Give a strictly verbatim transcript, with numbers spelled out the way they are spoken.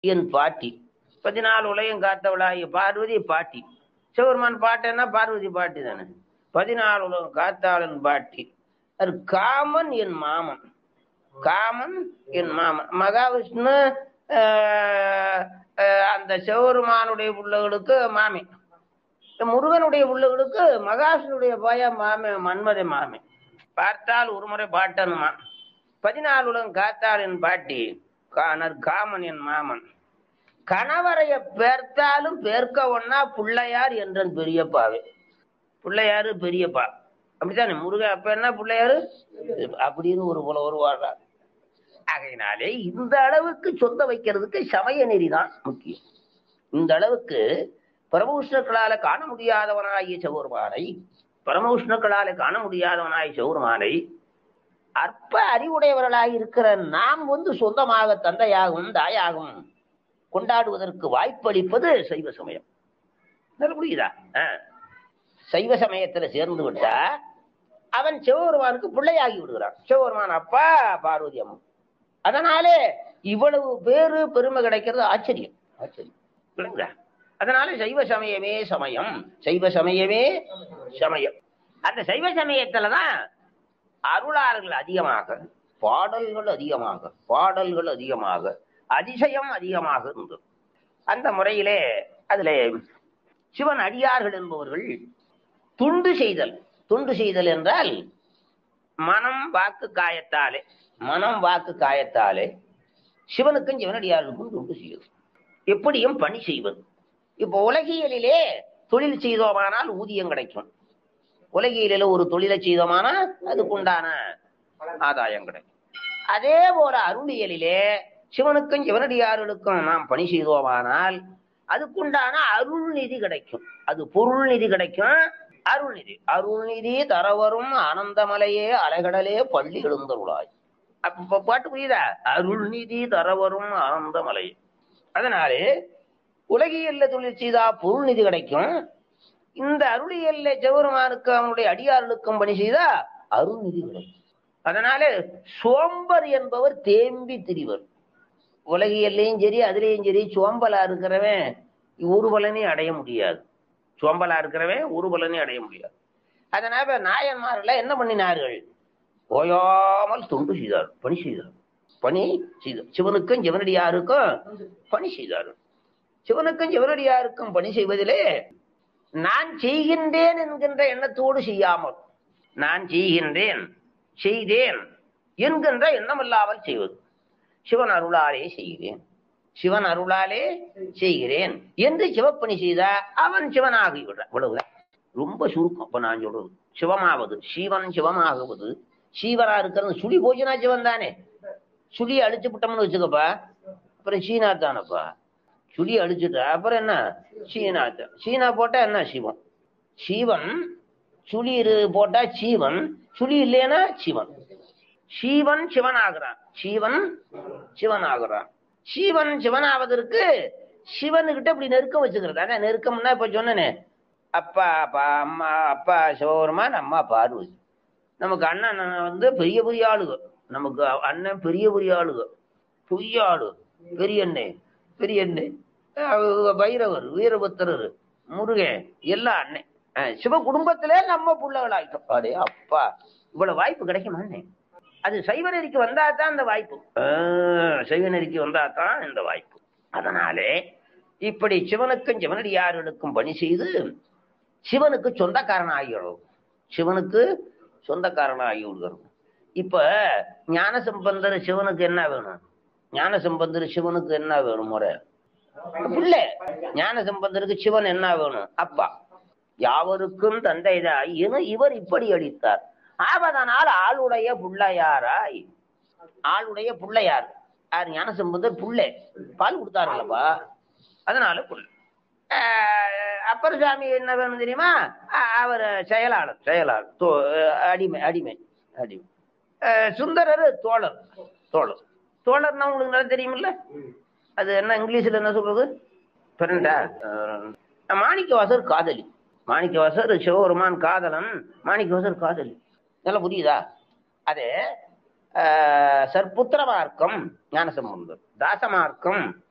என் பாட்டி. பதினாலு உலகம் காத்தவளாகிய பார்வதி பாட்டி. சிவருமான் பாட்டுன்னா பார்வதி பாட்டி தானே. பதினாலு உலகம் காத்தாளன் பாட்டி. அது காமன் என் மாமன். காமன் என் மாமன். மகாவிஷ்ணு அந்த சிவருமானுடைய பிள்ளைகளுக்கு மாமி. முருகனுடைய பிள்ளைகளுக்கு மகாவிஷ்ணுடைய பய மாமே மன்மதை மாமே. பார்த்தால் ஒரு முறை பாட்டனுமா. பதினாலு உலகம் காத்தாள் என் பாட்டி. காணர் காமன் என் மாமன். கணவரைய பேர்த்தாலும் பேர்க்க ஒன்னா பிள்ளையார் என்றன் பெரியப்பாவே. பிள்ளையாரு பெரியப்பா அப்படித்தானே. முருக அப்ப என்ன பிள்ளையாரு அப்படின்னு ஒரு போல வருவார்கள். ஆகையினாலே இந்த அளவுக்கு சொந்த வைக்கிறதுக்கு சமய நெறிதான் முக்கியம். இந்த அளவுக்கு பரமவிஷ்ணுக்களால காண முடியாதவனாகிய சிவபெருமானை பரமவிஷ்ணுக்களால காண முடியாதவனாகிய சிவபெருமானை அற்ப அறிவுடையவர்களாக இருக்கிற நாம் வந்து சொந்தமாக தந்தையாகவும் தாயாகவும் கொண்டாடுவதற்கு வாய்ப்பளிப்பது சைவ சமயம். புரியுதா? சைவ சமயத்துல சேர்ந்து விட்டா அவன் சிவபெருமானுக்கு பிள்ளையாகி விடுகிறான். சிவபெருமான் அப்பா, பார்வதி அம்மா. அதனாலே இவ்வளவு பேரு பெருமை கிடைக்கிறது ஆச்சரியம். ஆச்சரியம். அதனால சைவ சமயமே சமயம். சைவ சமயமே சமயம். அந்த சைவ சமயத்துலதான் அருளாளர்கள் அதிகமாக, பாடல்கள் அதிகமாக, பாடல்கள் அதிகமாக, அதிசயம் அதிகமாக இருந்தது. அந்த முறையிலே அதுல சிவன் அடியார்கள் என்பவர்கள் துண்டு செய்தல். துண்டு செய்தல் என்றால் மனம் வாக்கு காயத்தாலே, மனம் வாக்கு காயத்தாலே சிவனுக்கும் சிவனடியார்களுக்கும் துண்டு செய்வது. எப்படியும் பணி செய்வது. இப்போ உலகியலிலே தொழில் செய்தோமானால் ஊதியம் கிடைக்கும். உலகியலில ஒரு தொழிலை செய்தோமானால் அதுக்குண்டான ஆதாயம் கிடைக்கும். அதே போல அருளியலிலே சிவனுக்கும் சிவனடியார்களுக்கும் நாம் பணி செய்தோமானால் அதுக்குண்டான அருள் நிதி கிடைக்கும். அது பொருள் நிதி கிடைக்கும். அருள்நிதி. அருள்நிதி தரவரும் ஆனந்தமலையே அலைகடலே பள்ளி எழுந்தருளாய். அப்ப பாட்டு புரியுதா? அருள்நிதி தரவரும் ஆனந்தமலையே. அதனாலே உலகியல்ல தொழில் செய்தா பொருள் நிதி கிடைக்கும். இந்த அருளியல்ல சிவபெருமானுக்கு அவனுடைய அடியார்களுக்கும் பணி செய்தா அருள் நிதி கிடைக்கும். அதனால சோம்பர் என்பவர் தேம்பி திரிவர். உலகியல்லையும் சரி அதுலேயும் சரி சோம்பலா இருக்கிறவன் ஒரு பலனை அடைய முடியாது. சோம்பலா இருக்கிறவன் ஒரு பலனை அடைய முடியாது. அதனால நாயன்மார்கள் என்ன பண்ணினார்கள்? ஓயாமல் தொண்டு செய்தார், பணி செய்தார், பணி செய்தார். சிவனுக்கும் சிவனடியாருக்கும் பணி செய்தார். சிவனுக்கும் சிவனடியாருக்கும் பணி செய்வதிலே நான் செய்கின்றேன் என்கின்ற எண்ணத்தோடு செய்யாமல், நான் செய்கின்றேன் செய்தேன் என்கின்ற எண்ணம் இல்லாமல் செய்வது. சிவன் அருளாலே செய்கிறேன், சிவன் அருளாலே செய்கிறேன் என்று சிவப்பணி செய்தா அவன் சிவனாகி விடுறான். இவ்வளவுதான். ரொம்ப சுருக்கம். அப்ப நான் சொல்றது சிவமாவது, சிவன் சிவமாகுவது. சீவரா இருக்கிறது சுழி போச்சுனா சிவன் தானே. சுழி அழிச்சு விட்டோம்னு வச்சுக்கப்பா, அப்புறம் சீனாத் தானப்பா. சுழி அழிச்சுட்டா அப்புறம் என்ன? சீனாத். சீனா போட்டா என்ன? சிவன். சிவன் சுழி போட்டா சீவன், சுழி இல்லைன்னா சிவன். சீவன் சிவன் ஆகிறான், சீவன் சிவன் ஆகிறான். சிவன் சிவனாவதற்கு சிவனுக்கிட்ட இப்படி நெருக்கம் வச்சுக்கிறது. அதான் நெருக்கம்னா இப்ப சொன்னனே, அப்பா அப்பா அம்மா, அப்பா சிவபெருமான், அம்மா பார்வதி. நமக்கு அண்ணன் வந்து பெரிய பெரிய ஆளுக. நமக்கு அண்ணன் பெரிய பெரிய ஆளுக. பெரிய ஆளு பெரியண்ணே, பெரியண்ணே, பைரவர், வீரபத்திரர், முருகன், எல்லா அண்ணன். சிவ குடும்பத்திலே நம்ம பிள்ளைகள் ஆயிட்டோம். அடே அப்பா, இவ்வளவு வாய்ப்பு கிடைக்குமா? அது சைவ நெறிக்கு வந்தா தான் இந்த வாய்ப்பு. சைவ நெறிக்கு வந்தா தான் இந்த வாய்ப்பு. அதனாலே இப்படி சிவனுக்கும் சிவனடியார்களுக்கும் பணி செய்து சிவனுக்கு சொந்தக்காரன் ஆகியோம். சிவனுக்கு சொந்தக்காரன் ஆகி விடுகிறோம். இப்ப ஞானசம்பந்தர் சிவனுக்கு என்ன வேணும்? ஞானசம்பந்தர் சிவனுக்கு என்ன வேணும்? முறை பிள்ளை. ஞானசம்பந்தருக்கு சிவன் என்ன வேணும்? அப்பா. யாவருக்கும் தந்தைதாய் என இவர் இப்படி அளித்தார். ஆவதனால் ஆளுடைய புள்ளையாராய். ஆளுடைய புள்ளையார் யார்? ஞானசம்பந்தர் புள்ளை. பால் கொடுத்தாருல்லப்பா, அதனால புள்ளை. அப்பர் சாமி என்ன வேணும் தெரியுமா? அவர் செயலாளர், செயலாளர், அடிமை, அடிமை, அடிமை. சுந்தரர் தோழர், தோழர். தோழர்னா உங்களுக்கு நல்லா தெரியுமில்ல? அது என்ன இங்கிலீஷ்ல என்ன சொல்றது? ஃப்ரெண்டா? மாணிக்கவாசர் காதலி. மாணிக்கவாசர் சிவபெருமான் காதலன், மாணிக்கவாசர் காதலி. நல்லா புரியுதா? அது சற்புத்திர மார்க்கம் ஞானசம்பந்தர், தாச மார்க்கம்